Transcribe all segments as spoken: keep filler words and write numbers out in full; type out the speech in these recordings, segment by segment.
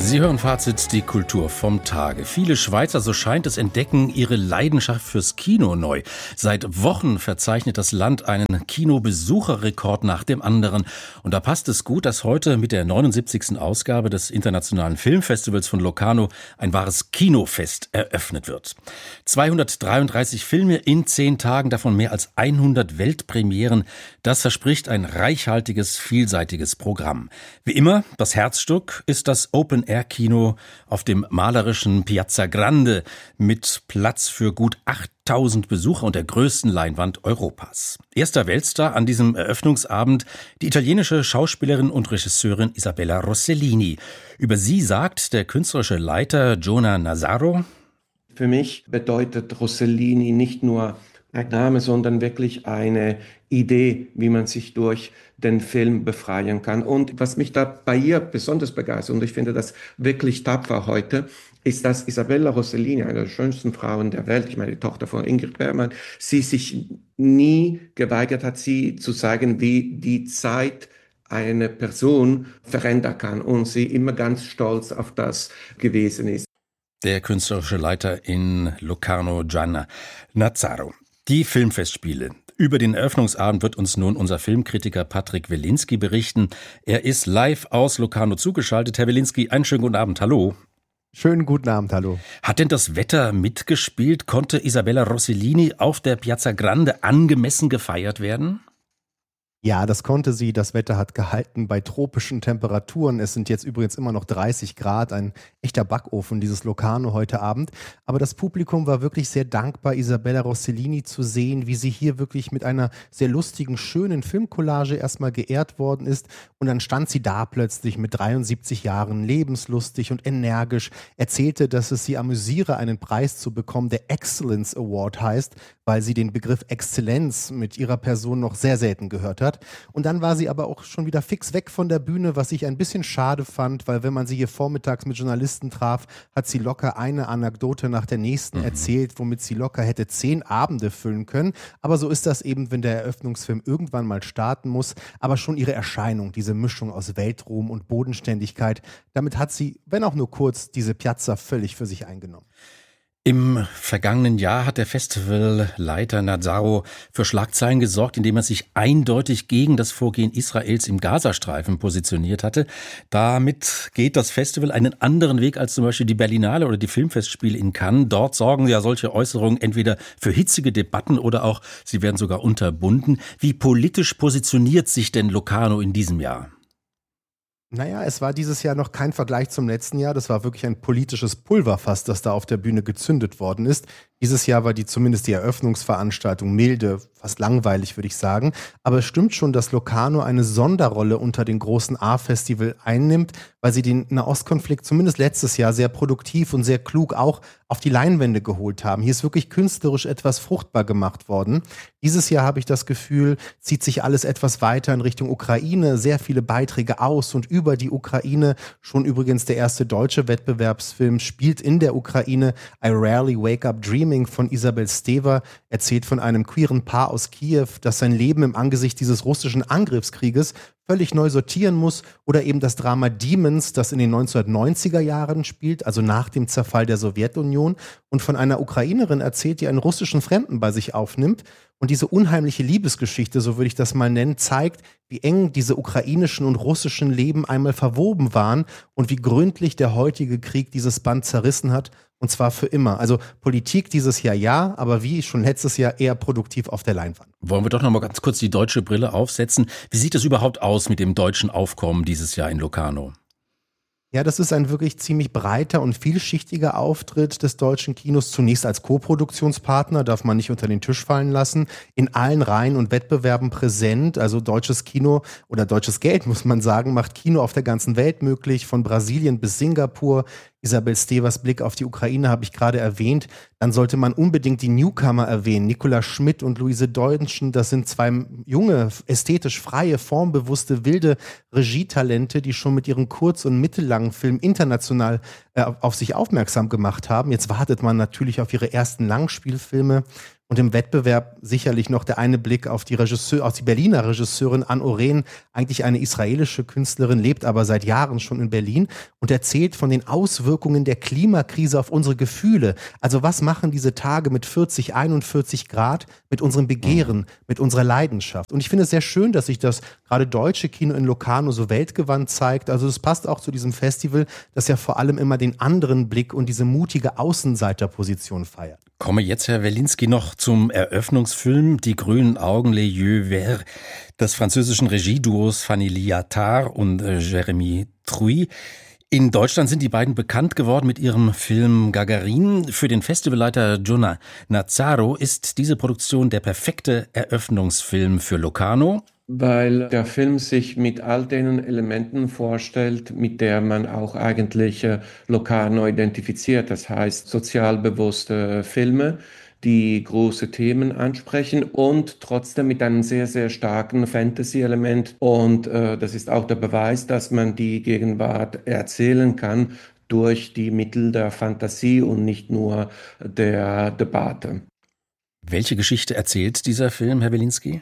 Sie hören Fazit, die Kultur vom Tage. Viele Schweizer, so scheint es, entdecken ihre Leidenschaft fürs Kino neu. Seit Wochen verzeichnet das Land einen Kinobesucherrekord nach dem anderen. Und da passt es gut, dass heute mit der neunundsiebzigsten Ausgabe des Internationalen Filmfestivals von Locarno ein wahres Kinofest eröffnet wird. zweihundertdreiunddreißig Filme in zehn Tagen, davon mehr als hundert Weltpremieren. Das verspricht ein reichhaltiges, vielseitiges Programm. Wie immer, das Herzstück ist das Open-Air-Kino auf dem malerischen Piazza Grande mit Platz für gut achttausend Besucher und der größten Leinwand Europas. Erster Weltstar an diesem Eröffnungsabend die italienische Schauspielerin und Regisseurin Isabella Rossellini. Über sie sagt der künstlerische Leiter Jonah Nazaro: Für mich bedeutet Rossellini nicht nur ein Name, sondern wirklich eine Idee, wie man sich durch den Film befreien kann. Und was mich da bei ihr besonders begeistert, und ich finde das wirklich tapfer heute, ist, dass Isabella Rossellini, eine der schönsten Frauen der Welt, ich meine die Tochter von Ingrid Bergman, sie sich nie geweigert hat, sie zu zeigen, wie die Zeit eine Person verändern kann, und sie immer ganz stolz auf das gewesen ist. Der künstlerische Leiter in Locarno, Jonah Nazaro. Die Filmfestspiele. Über den Eröffnungsabend wird uns nun unser Filmkritiker Patrick Welinski berichten. Er ist live aus Locarno zugeschaltet. Herr Welinski, einen schönen guten Abend. Hallo. Schönen guten Abend, hallo. Hat denn das Wetter mitgespielt? Konnte Isabella Rossellini auf der Piazza Grande angemessen gefeiert werden? Ja, das konnte sie. Das Wetter hat gehalten bei tropischen Temperaturen. Es sind jetzt übrigens immer noch dreißig Grad, ein echter Backofen, dieses Locarno heute Abend. Aber das Publikum war wirklich sehr dankbar, Isabella Rossellini zu sehen, wie sie hier wirklich mit einer sehr lustigen, schönen Filmcollage erstmal geehrt worden ist. Und dann stand sie da plötzlich mit dreiundsiebzig Jahren, lebenslustig und energisch, erzählte, dass es sie amüsiere, einen Preis zu bekommen, der Excellence Award heißt, weil sie den Begriff Exzellenz mit ihrer Person noch sehr selten gehört hat. Und dann war sie aber auch schon wieder fix weg von der Bühne, was ich ein bisschen schade fand, weil wenn man sie hier vormittags mit Journalisten traf, hat sie locker eine Anekdote nach der nächsten mhm. erzählt, womit sie locker hätte zehn Abende füllen können. Aber so ist das eben, wenn der Eröffnungsfilm irgendwann mal starten muss. Aber schon ihre Erscheinung, diese Mischung aus Weltruhm und Bodenständigkeit, damit hat sie, wenn auch nur kurz, diese Piazza völlig für sich eingenommen. Im vergangenen Jahr hat der Festivalleiter Nazaro für Schlagzeilen gesorgt, indem er sich eindeutig gegen das Vorgehen Israels im Gazastreifen positioniert hatte. Damit geht das Festival einen anderen Weg als zum Beispiel die Berlinale oder die Filmfestspiele in Cannes. Dort sorgen ja solche Äußerungen entweder für hitzige Debatten oder auch, sie werden sogar unterbunden. Wie politisch positioniert sich denn Locarno in diesem Jahr? Naja, es war dieses Jahr noch kein Vergleich zum letzten Jahr. Das war wirklich ein politisches Pulverfass, das da auf der Bühne gezündet worden ist. Dieses Jahr war die zumindest die Eröffnungsveranstaltung milde, fast langweilig, würde ich sagen. Aber es stimmt schon, dass Locarno eine Sonderrolle unter den großen A-Festival einnimmt, weil sie den Nahostkonflikt zumindest letztes Jahr sehr produktiv und sehr klug auch auf die Leinwände geholt haben. Hier ist wirklich künstlerisch etwas fruchtbar gemacht worden. Dieses Jahr habe ich das Gefühl, zieht sich alles etwas weiter in Richtung Ukraine. Sehr viele Beiträge aus und über die Ukraine. Schon übrigens der erste deutsche Wettbewerbsfilm spielt in der Ukraine. I Rarely Wake Up Dreaming von Isabel Stever erzählt von einem queeren Paar aus Kiew, das sein Leben im Angesicht dieses russischen Angriffskrieges völlig neu sortieren muss, oder eben das Drama Demons, das in den neunzehnhundertneunziger Jahren spielt, also nach dem Zerfall der Sowjetunion, und von einer Ukrainerin erzählt, die einen russischen Fremden bei sich aufnimmt. Und diese unheimliche Liebesgeschichte, so würde ich das mal nennen, zeigt, wie eng diese ukrainischen und russischen Leben einmal verwoben waren und wie gründlich der heutige Krieg dieses Band zerrissen hat, und zwar für immer. Also Politik dieses Jahr ja, aber wie schon letztes Jahr eher produktiv auf der Leinwand. Wollen wir doch noch mal ganz kurz die deutsche Brille aufsetzen. Wie sieht es überhaupt aus mit dem deutschen Aufkommen dieses Jahr in Locarno? Ja, das ist ein wirklich ziemlich breiter und vielschichtiger Auftritt des deutschen Kinos. Zunächst als Co-Produktionspartner, darf man nicht unter den Tisch fallen lassen, in allen Reihen und Wettbewerben präsent. Also deutsches Kino oder deutsches Geld, muss man sagen, macht Kino auf der ganzen Welt möglich, von Brasilien bis Singapur. Isabel Stevers Blick auf die Ukraine habe ich gerade erwähnt. Dann sollte man unbedingt die Newcomer erwähnen. Nicola Schmidt und Luise Deutschen, das sind zwei junge, ästhetisch freie, formbewusste, wilde Regietalente, die schon mit ihren kurz- und mittellangen Filmen international äh, auf sich aufmerksam gemacht haben. Jetzt wartet man natürlich auf ihre ersten Langspielfilme. Und im Wettbewerb sicherlich noch der eine Blick auf die Regisseur, auf die Berliner Regisseurin Anne Oren, eigentlich eine israelische Künstlerin, lebt aber seit Jahren schon in Berlin und erzählt von den Auswirkungen der Klimakrise auf unsere Gefühle. Also was machen diese Tage mit vierzig, einundvierzig Grad mit unserem Begehren, mit unserer Leidenschaft? Und ich finde es sehr schön, dass sich das gerade deutsche Kino in Locarno so weltgewandt zeigt. Also es passt auch zu diesem Festival, das ja vor allem immer den anderen Blick und diese mutige Außenseiterposition feiert. Komme jetzt, Herr Welinski, noch zum Eröffnungsfilm Die grünen Augen, Les Yeux Verts, des französischen Regieduos Fanny Liattard und äh, Jérémy Trouy. In Deutschland sind die beiden bekannt geworden mit ihrem Film Gagarin. Für den Festivalleiter Jonah Nazzaro ist diese Produktion der perfekte Eröffnungsfilm für Locarno. Weil der Film sich mit all den Elementen vorstellt, mit der man auch eigentlich äh, Locarno identifiziert. Das heißt, sozial bewusste Filme, die große Themen ansprechen und trotzdem mit einem sehr, sehr starken Fantasy-Element. Und äh, das ist auch der Beweis, dass man die Gegenwart erzählen kann durch die Mittel der Fantasie und nicht nur der Debatte. Welche Geschichte erzählt dieser Film, Herr Welinski?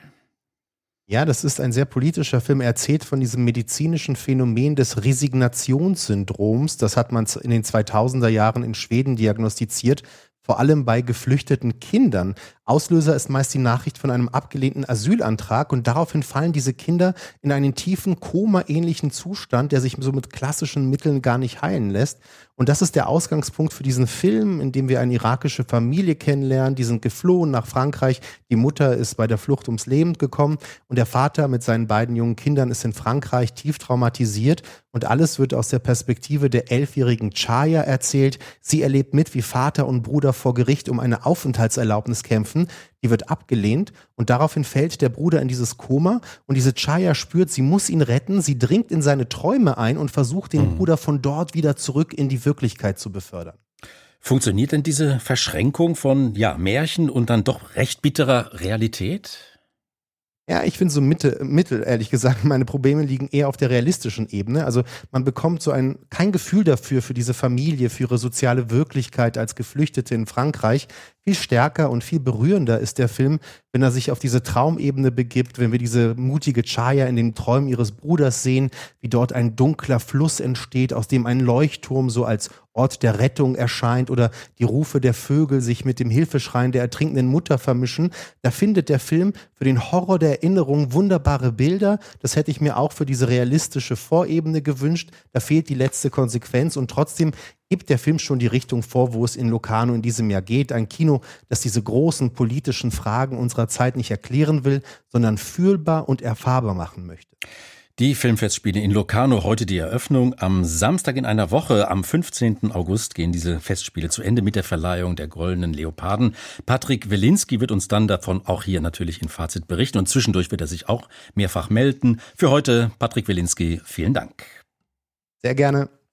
Ja, das ist ein sehr politischer Film. Er erzählt von diesem medizinischen Phänomen des Resignationssyndroms. Das hat man in den zweitausender Jahren in Schweden diagnostiziert, vor allem bei geflüchteten Kindern. Auslöser ist meist die Nachricht von einem abgelehnten Asylantrag und daraufhin fallen diese Kinder in einen tiefen, Koma-ähnlichen Zustand, der sich so mit klassischen Mitteln gar nicht heilen lässt. Und das ist der Ausgangspunkt für diesen Film, in dem wir eine irakische Familie kennenlernen. Die sind geflohen nach Frankreich. Die Mutter ist bei der Flucht ums Leben gekommen und der Vater mit seinen beiden jungen Kindern ist in Frankreich tief traumatisiert. Und alles wird aus der Perspektive der elfjährigen Chaya erzählt. Sie erlebt mit, wie Vater und Bruder vor Gericht um eine Aufenthaltserlaubnis kämpfen. Die wird abgelehnt und daraufhin fällt der Bruder in dieses Koma und diese Chaya spürt, sie muss ihn retten, sie dringt in seine Träume ein und versucht den mhm. Bruder von dort wieder zurück in die Wirklichkeit zu befördern. Funktioniert denn diese Verschränkung von ja, Märchen und dann doch recht bitterer Realität? Ja, ich finde so Mitte, Mittel, ehrlich gesagt, meine Probleme liegen eher auf der realistischen Ebene. Also man bekommt so ein kein Gefühl dafür, für diese Familie, für ihre soziale Wirklichkeit als Geflüchtete in Frankreich. Viel stärker und viel berührender ist der Film, wenn er sich auf diese Traumebene begibt, wenn wir diese mutige Chaya in den Träumen ihres Bruders sehen, wie dort ein dunkler Fluss entsteht, aus dem ein Leuchtturm so als Ort der Rettung erscheint oder die Rufe der Vögel sich mit dem Hilfeschreien der ertrinkenden Mutter vermischen. Da findet der Film für den Horror der Erinnerung wunderbare Bilder. Das hätte ich mir auch für diese realistische Vorebene gewünscht. Da fehlt die letzte Konsequenz und trotzdem gibt der Film schon die Richtung vor, wo es in Locarno in diesem Jahr geht. Ein Kino, das diese großen politischen Fragen unserer Zeit nicht erklären will, sondern fühlbar und erfahrbar machen möchte. Die Filmfestspiele in Locarno, heute die Eröffnung. Am Samstag in einer Woche, am fünfzehnten August, gehen diese Festspiele zu Ende mit der Verleihung der Goldenen Leoparden. Patrick Welinski wird uns dann davon auch hier natürlich in Fazit berichten und zwischendurch wird er sich auch mehrfach melden. Für heute, Patrick Welinski, vielen Dank. Sehr gerne.